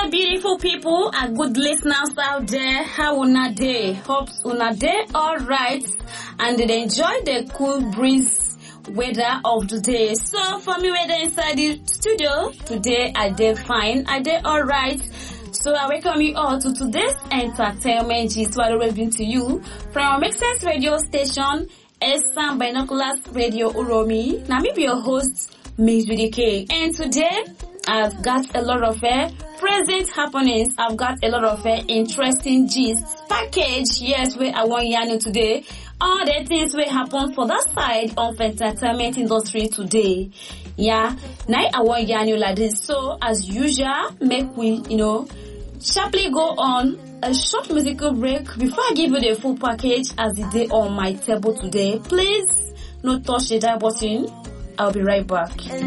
my beautiful people and good listeners out there. How una day? Hope una day alright and they enjoy the cool breeze weather of the day. So for me, weather inside the studio today, I did fine. I did alright. So I welcome you all to today's entertainment gist. What always been to you from our Make Sense radio station, Esan Binoculars Radio Uromi. Now me be your host, Miss BDK, and today I've got a lot of present happenings. I've got a lot of interesting gist package. Yes, where I want you today. All the things will happen for that side of entertainment industry today. Yeah, now I want you like this. So as usual, make we sharply go on a short musical break before I give you the full package as the day on my table today. Please, no touch the dial button. I'll be right back.